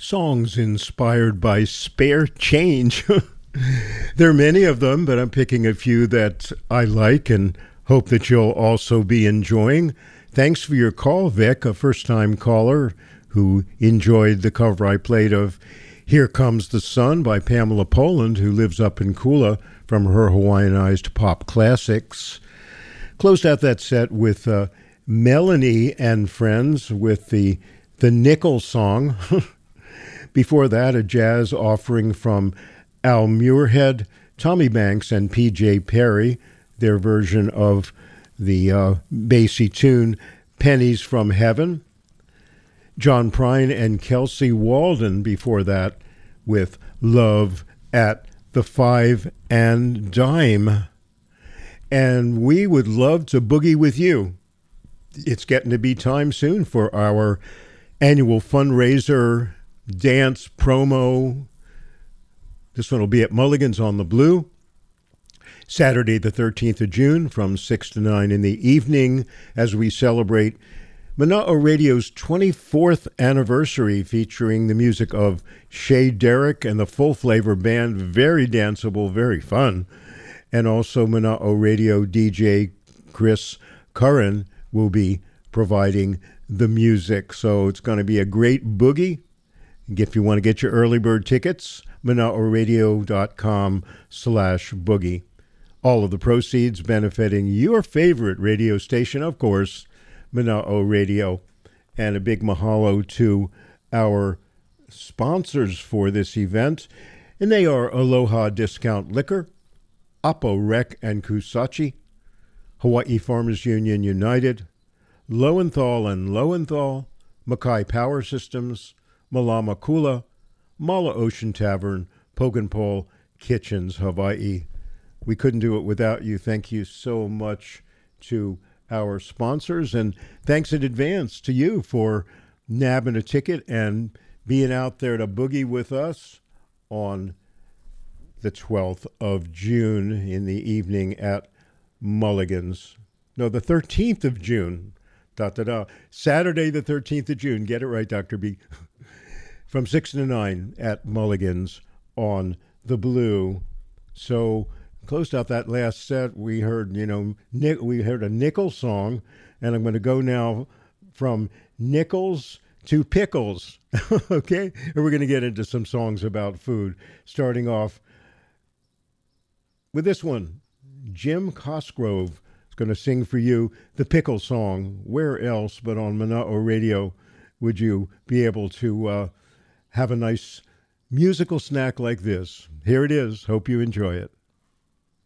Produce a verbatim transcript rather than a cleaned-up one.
songs inspired by spare change. There are many of them, but I'm picking a few that I like and hope that you'll also be enjoying. Thanks for your call, Vic, a first-time caller who enjoyed the cover I played of Here Comes the Sun by Pamela Poland, who lives up in Kula, from her Hawaiianized pop classics. Closed out that set with uh, Melanie and Friends with the the Nickel song. Before that, a jazz offering from Al Muirhead, Tommy Banks, and P J Perry, their version of the uh, bassy tune Pennies from Heaven. John Prine and Kelsey Walden before that with Love at the Five and Dime. And we would love to boogie with you. It's getting to be time soon for our annual fundraiser dance promo. This one will be at Mulligan's on the Blue, Saturday the thirteenth of June from six to nine in the evening as we celebrate Mana'o Radio's twenty-fourth anniversary, featuring the music of Shay Derrick and the Full Flavor Band. Very danceable, very fun. And also Mana'o Radio D J Chris Curran will be providing the music. So it's going to be a great boogie. If you want to get your early bird tickets, mana'oradio.com slash boogie. All of the proceeds benefiting your favorite radio station, of course, Mana'o Radio. And a big mahalo to our sponsors for this event. And they are Aloha Discount Liquor, Apo Rec and Kusachi, Hawaii Farmers Union United, Lowenthal and Lowenthal, Mackay Power Systems, Malama Kula, Mala Ocean Tavern, Pogenpole Kitchens, Hawaii. We couldn't do it without you. Thank you so much to our sponsors, and thanks in advance to you for nabbing a ticket and being out there to boogie with us on the twelfth of June in the evening at Mulligan's. No, the thirteenth of June. Da, da, da. Saturday, the thirteenth of June. Get it right, Doctor B. From six to nine at Mulligan's on the Blue. So, closed out that last set. We heard, you know, Nick, we heard a Nickel song, and I'm going to go now from Nickels to Pickles. Okay? And we're going to get into some songs about food, starting off with this one. Jim Cosgrove is going to sing for you the Pickle song. Where else but on Mana'o Radio would you be able to uh, have a nice musical snack like this? Here it is. Hope you enjoy it.